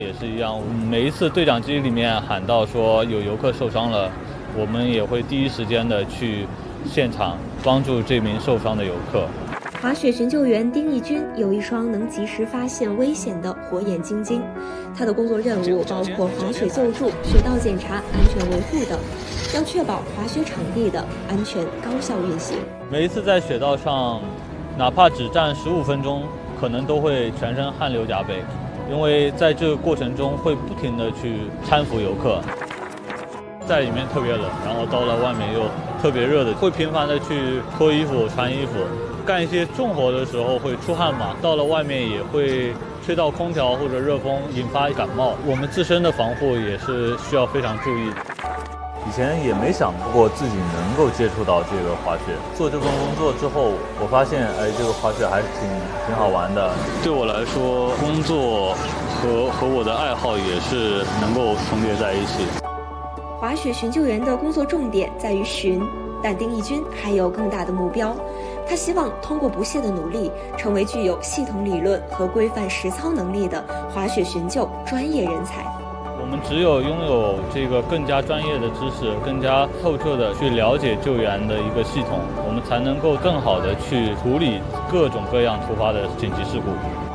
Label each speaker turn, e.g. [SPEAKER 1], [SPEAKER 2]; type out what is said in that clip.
[SPEAKER 1] 也是一样，每一次对讲机里面喊到说有游客受伤了，我们也会第一时间的去现场帮助这名受伤的游客。
[SPEAKER 2] 滑雪寻救员丁义军有一双能及时发现危险的火眼金睛，他的工作任务包括滑雪救助、雪道检查、安全维护等，要确保滑雪场地的安全高效运行。
[SPEAKER 1] 每一次在雪道上，哪怕只站15分钟，可能都会全身汗流浃背，因为在这个过程中会不停地去搀扶游客，在里面特别冷，然后到了外面又特别热的，会频繁地去脱衣服、穿衣服。干一些重活的时候会出汗嘛，到了外面也会吹到空调或者热风，引发感冒。我们自身的防护也是需要非常注意。
[SPEAKER 3] 以前也没想过自己能够接触到这个滑雪。做这份工作之后，我发现，这个滑雪还是挺好玩的。
[SPEAKER 4] 对我来说，工作和我的爱好也是能够重叠在一起。
[SPEAKER 2] 滑雪寻救员的工作重点在于寻，但丁义军还有更大的目标。他希望通过不懈的努力，成为具有系统理论和规范实操能力的滑雪寻救专业人才。
[SPEAKER 1] 我们只有拥有这个更加专业的知识，更加透彻的去了解救援的一个系统，我们才能够更好的去处理各种各样突发的紧急事故。